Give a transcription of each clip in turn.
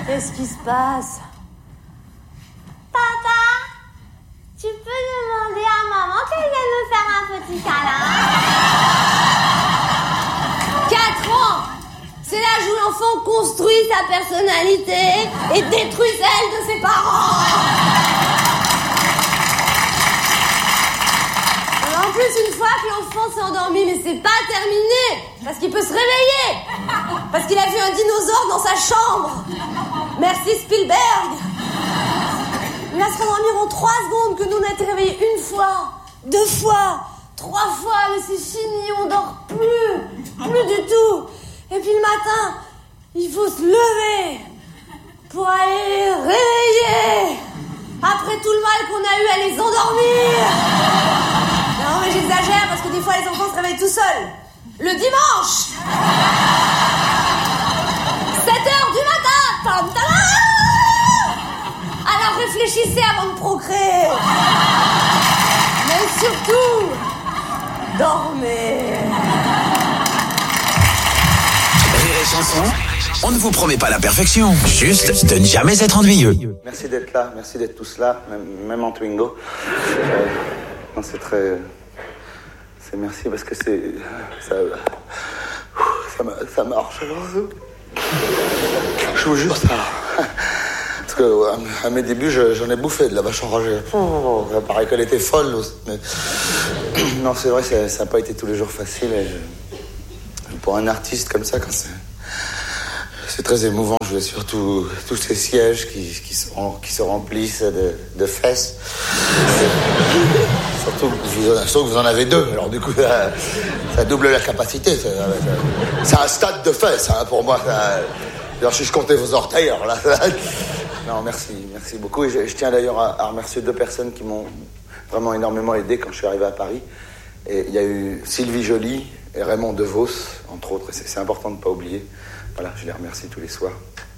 Qu'est-ce qui se passe? Papa, tu peux demander à maman qu'elle vienne me faire un petit câlin? 4 ans! C'est l'âge où l'enfant construit sa personnalité et détruit celle de ses parents! En plus, une fois que l'enfant s'est endormi, mais c'est pas terminé, parce qu'il peut se réveiller, parce qu'il a vu un dinosaure dans sa chambre. Merci Spielberg. Il va se rendormir en 3 secondes, que nous on a été réveillés 1 fois, 2 fois, 3 fois, mais c'est fini, on dort plus du tout. Et puis le matin, il faut se lever pour aller les réveiller, après tout le mal qu'on a eu à les endormir. Non mais j'exagère parce que des fois les enfants se réveillent tout seuls. Le dimanche 7h du matin. Tam, tadam. Alors réfléchissez avant de procréer. Mais surtout, dormez. Rire et chanson, on ne vous promet pas la perfection, juste de ne jamais être ennuyeux. Merci d'être là, merci d'être tous là, même en Twingo. Non, c'est très... C'est merci parce que c'est... Ça marche. Je vous jure, ça... Parce que à mes débuts, j'en ai bouffé de la vache enragée. Ça paraît qu'elle était folle. Mais... Non, c'est vrai, ça n'a pas été tous les jours facile. Pour un artiste comme ça, quand c'est très émouvant. Je vois surtout tous ces sièges qui se remplissent de fesses. Surtout que vous en avez 2. Alors du coup, ça double la capacité. C'est un stade de fesses, hein, pour moi. Alors si je comptais vos orteils, alors là... Non, merci beaucoup. Et je tiens d'ailleurs à remercier 2 personnes qui m'ont vraiment énormément aidé quand je suis arrivé à Paris. Et il y a eu Sylvie Joly et Raymond DeVos, entre autres. Et c'est important de ne pas oublier. Voilà, je les remercie tous les soirs.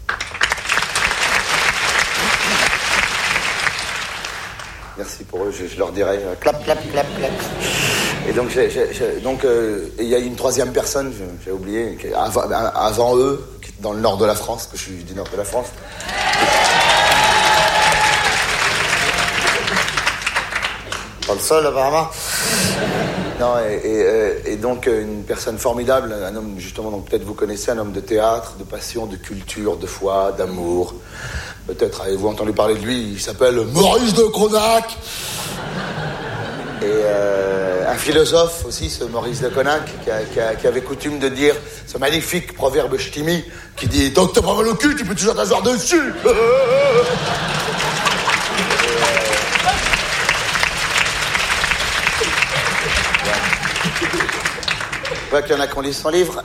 Merci pour eux, je leur dirai clap, clap, clap, clap. Et donc, il y a une 3e personne, j'ai oublié, avant eux, qui est dans le nord de la France, que je suis du nord de la France. Pas le seul, apparemment. Non, et donc une personne formidable, un homme, justement, donc peut-être vous connaissez, un homme de théâtre, de passion, de culture, de foi, d'amour. Peut-être avez-vous entendu parler de lui, il s'appelle Maurice de Conac. Et un philosophe aussi, ce Maurice de Conac, qui avait coutume de dire ce magnifique proverbe ch'timi qui dit « Tant que t'as pas mal au cul, tu peux toujours t'asseoir dessus !» Je vois qu'il y en a qui ont lu son livre.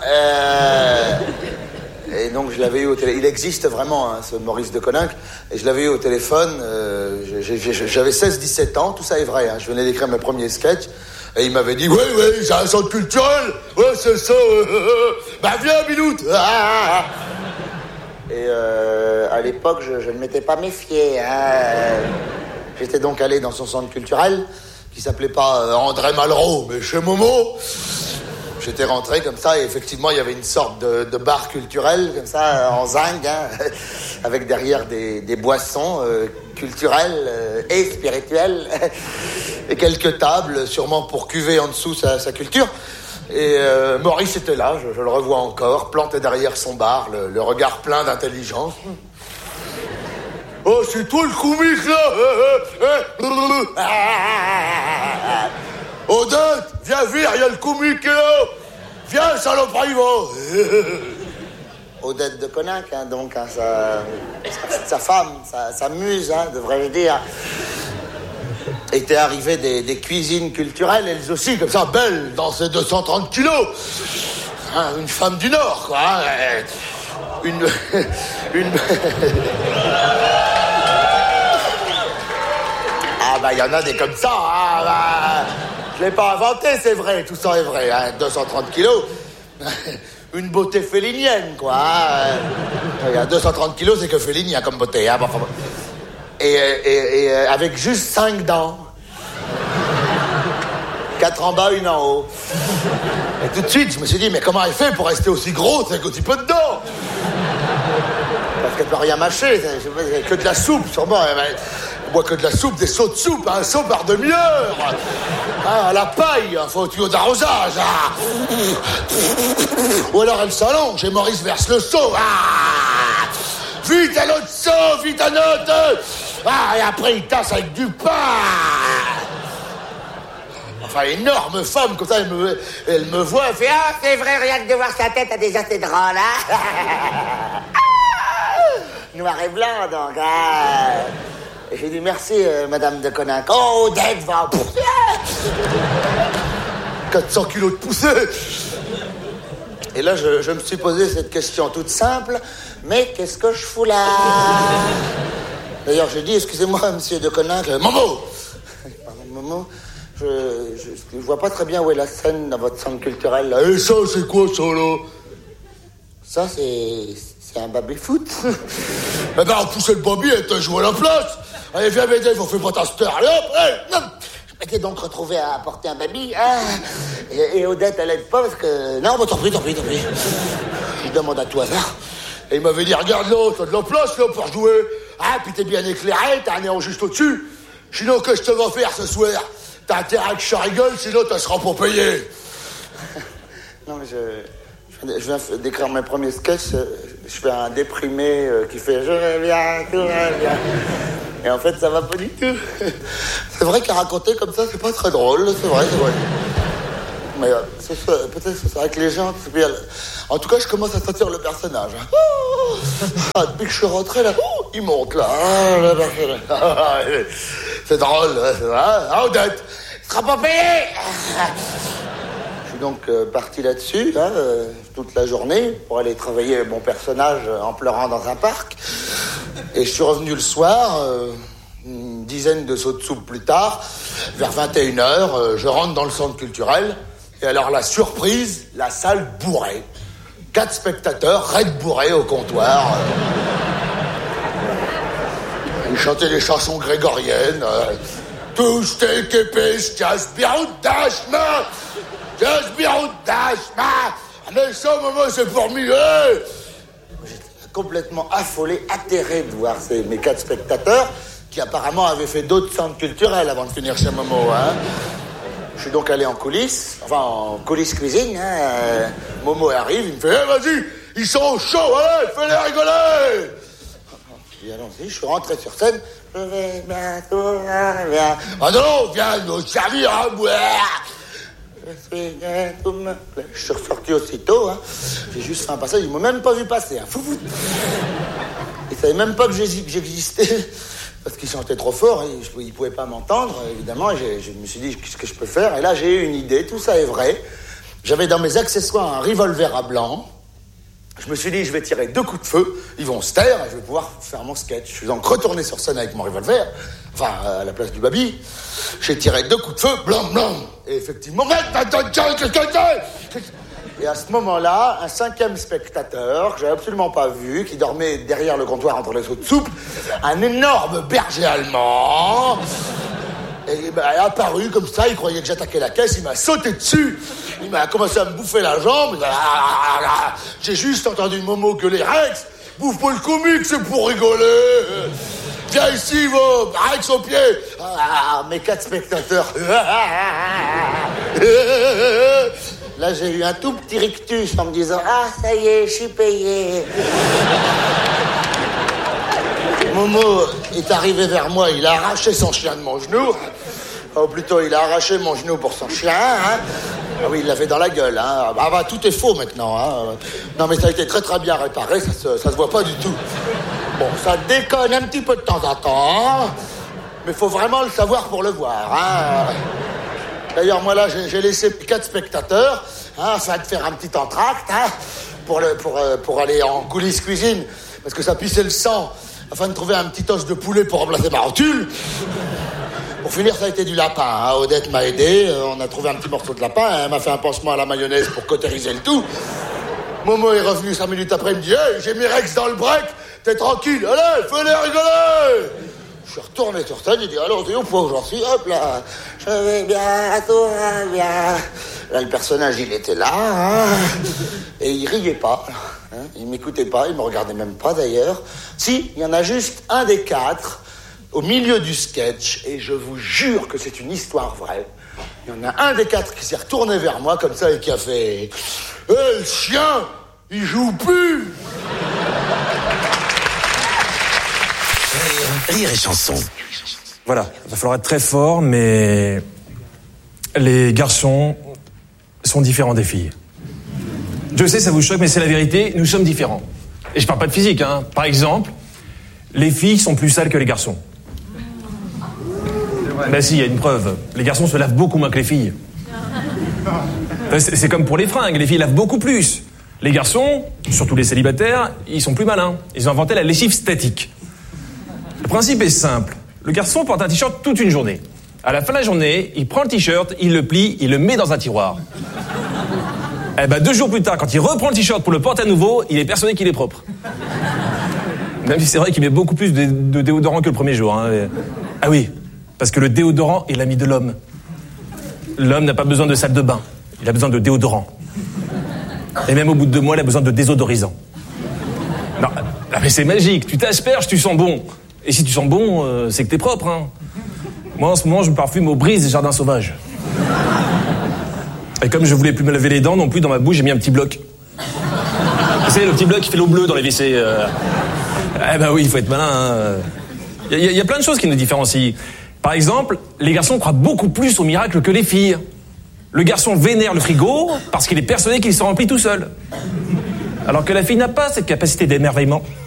Et donc je l'avais eu au téléphone. Il existe vraiment, hein, ce Maurice de Coninck. Et je l'avais eu au téléphone. J'avais 16-17 ans. Tout ça est vrai. Hein. Je venais d'écrire mes premiers sketchs. Et il m'avait dit, oui, j'ai un centre culturel. Ouais, c'est ça. Bah viens, Biloute. Et à l'époque, je ne m'étais pas méfié. Hein. J'étais donc allé dans son centre culturel, qui s'appelait pas André Malraux, mais chez Momo. J'étais rentré comme ça, et effectivement, il y avait une sorte de bar culturel, comme ça, en zinc, hein, avec derrière des boissons culturelles et spirituelles, et quelques tables, sûrement pour cuver en dessous sa culture. Et Maurice était là, je le revois encore, planté derrière son bar, le regard plein d'intelligence. Oh, c'est toi le comique, là. Odette, viens vite, il y a le comique qui est là. Viens, saloperie, va. Odette de Coninck, hein, donc, hein, sa femme, sa muse, hein, devrais-je dire, était arrivée des cuisines culturelles, elles aussi, comme ça, belles, dans ses 230 kilos. Hein, une femme du Nord, quoi. Hein, une... Ah, bah, il y en a des comme ça, hein, bah... Je l'ai pas inventé, c'est vrai, tout ça est vrai, hein, 230 kilos. Une beauté félinienne, quoi. Hein. 230 kilos, c'est que félinien comme beauté. Hein. Et avec juste 5 dents. 4 en bas, 1 en haut. Et tout de suite, je me suis dit, mais comment elle fait pour rester aussi grosse avec aussi peu de dents? Parce que qu'elle peut rien mâcher. Que de la soupe, sûrement. Elle boit que de la soupe, des seaux de soupe, un seau par demi-heure. À la paille, faut au tuyau d'arrosage. Ou alors elle s'allonge et Maurice verse le seau. Vite un autre seau, vite un autre. Et après il tasse avec du pain. Enfin, énorme femme, comme ça, elle me voit, elle fait « Ah, c'est vrai, rien que de voir sa tête, a déjà c'est drôle, hein ?» Noir et blanc, donc, Et j'ai dit « Merci, madame de Coninck. »« Oh, Odette va... 400 kilos de poussée. Et là, je me suis posé cette question toute simple. « Mais qu'est-ce que je fous là ?» D'ailleurs, j'ai dit « Excusez-moi, monsieur de Coninck. »« Momo !» Pardon, Momo. Je vois pas très bien où est la scène dans votre centre culturel. Là. Et ça, c'est quoi, ça, là? Ça, c'est un baby-foot. Eh ben, on poussait le baby et t'as joué à la place. Allez, viens m'aider, on fait pas ta star. Allez, hop, allez. Je m'étais donc retrouvé à porter un baby. Et Odette, elle aide pas parce que... Non, bah, tant pis. Je demande à tout hasard. Et il m'avait dit, regarde là, t'as de la place, là, pour jouer. Puis t'es bien éclairé, t'as un néon juste au-dessus. Sinon, qu'est-ce que je te vas faire ce soir? T'as intérêt que je rigole, sinon tu seras pas payé. Non, mais je viens d'écrire mes premiers sketchs. Je fais un déprimé qui fait « Je reviens, tout va bien ». Et en fait, ça va pas du tout. C'est vrai qu'à raconter comme ça, c'est pas très drôle, c'est vrai. Mais peut-être que c'est vrai que les gens... En tout cas, je commence à sentir le personnage. Depuis que je suis rentré, là, il monte, là. C'est drôle, c'est vrai. Odette, tu seras pas payé. Je suis donc parti là-dessus, toute la journée, pour aller travailler mon personnage en pleurant dans un parc. Et je suis revenu le soir, une dizaine de seaux de soupe plus tard, vers 21h, je rentre dans le centre culturel. Et alors, la surprise, la salle bourrée. 4 spectateurs, raides bourrés au comptoir. Ils chantaient des chansons grégoriennes. Tous tes képes, jas biroudashma, jas biroudashma. Mais ça, maman, c'est pour mieux. J'étais complètement affolé, atterré de voir mes 4 spectateurs qui apparemment avaient fait d'autres centres culturels avant de finir chez Momo. Je suis donc allé en coulisses, cuisine. Momo arrive, il me fait « vas-y, ils sont chauds, allez, fais-les rigoler !» Puis allons-y, je suis rentré sur scène. Je vais bientôt, viens. Ah non, viens nous servir à boire. Je suis ressorti aussitôt. J'ai juste fait un passage, ils m'ont même pas vu passer. Ils savaient même pas que j'existais. Parce qu'ils chantaient trop fort, ils ne pouvaient pas m'entendre, évidemment. Et je me suis dit, qu'est-ce que je peux faire? Et là, j'ai eu une idée, tout ça est vrai. J'avais dans mes accessoires un revolver à blanc. Je me suis dit, je vais tirer 2 coups de feu, ils vont se taire, et je vais pouvoir faire mon sketch. Je suis donc retourné sur scène avec mon revolver, à la place du baby. J'ai tiré 2 coups de feu, blanc. Et effectivement, et à ce moment-là, un 5e spectateur, que j'avais absolument pas vu, qui dormait derrière le comptoir entre les seaux de soupe, un énorme berger allemand, est apparu comme ça, il croyait que j'attaquais la caisse, il m'a sauté dessus, il m'a commencé à me bouffer la jambe, j'ai juste entendu Momo gueuler « Rex, bouffe pas le comique, c'est pour rigoler !» Viens ici, Rex au pied. Mes 4 spectateurs. Là, j'ai eu un tout petit rictus en me disant « Ah, ça y est, je suis payé. » Momo est arrivé vers moi, il a arraché son chien de mon genou. Ou plutôt, il a arraché mon genou pour son chien. Ah oui, il l'avait dans la gueule. Tout est faux maintenant. Non, mais ça a été très très bien réparé, ça se voit pas du tout. Bon, ça déconne un petit peu de temps en temps, mais il faut vraiment le savoir pour le voir. D'ailleurs, moi là, j'ai laissé 4 spectateurs, afin de faire un petit entracte, pour aller en coulisses cuisine, parce que ça pissait le sang, afin de trouver un petit os de poulet pour remplacer ma rotule. Pour finir, ça a été du lapin. Odette m'a aidé, on a trouvé un petit morceau de lapin, elle m'a fait un pansement à la mayonnaise pour cautériser le tout. Momo est revenu 5 minutes après, il me dit « Hey, j'ai mis Rex dans le break, t'es tranquille, allez, fais-les rigoler !» Je suis retourné sur scène, j'ai dit « Alors, t'es au point où j'en suis, hop là, je vais bien, tout va bien. » Là, le personnage, il était là, et il riait pas. Hein, il m'écoutait pas, il me regardait même pas d'ailleurs. Si, il y en a juste un des 4 au milieu du sketch, et je vous jure que c'est une histoire vraie. Il y en a un des 4 qui s'est retourné vers moi comme ça et qui a fait « le chien, il joue plus !» Rire et chanson. Voilà, il va falloir être très fort, mais les garçons sont différents des filles. Je sais, ça vous choque, mais c'est la vérité, nous sommes différents. Et je parle pas de physique, hein. Par exemple, les filles sont plus sales que les garçons. Ben si, il y a une preuve. Les garçons se lavent beaucoup moins que les filles. C'est comme pour les fringues, les filles lavent beaucoup plus. Les garçons, surtout les célibataires, ils sont plus malins. Ils ont inventé la lessive statique. Le principe est simple. Le garçon porte un t-shirt toute une journée. À la fin de la journée, il prend le t-shirt, il le plie, il le met dans un tiroir. Eh ben 2 jours plus tard, quand il reprend le t-shirt pour le porter à nouveau, il est persuadé qu'il est propre. Même si c'est vrai qu'il met beaucoup plus de déodorant que le premier jour. Hein. Ah oui, parce que le déodorant est l'ami de l'homme. L'homme n'a pas besoin de salle de bain, il a besoin de déodorant. Et même au bout de 2 mois, il a besoin de désodorisant. Non, mais c'est magique, tu t'asperges, tu sens bon. Et si tu sens bon, c'est que t'es propre. Hein. Moi, en ce moment, je me parfume aux brises des jardins sauvages. Et comme je voulais plus me laver les dents non plus, dans ma bouche, j'ai mis un petit bloc. Vous savez, le petit bloc qui fait l'eau bleue dans les WC. Eh ben oui, il faut être malin. Hein. Il y a plein de choses qui nous différencient. Par exemple, les garçons croient beaucoup plus au miracle que les filles. Le garçon vénère le frigo parce qu'il est persuadé qu'il se remplit tout seul. Alors que la fille n'a pas cette capacité d'émerveillement.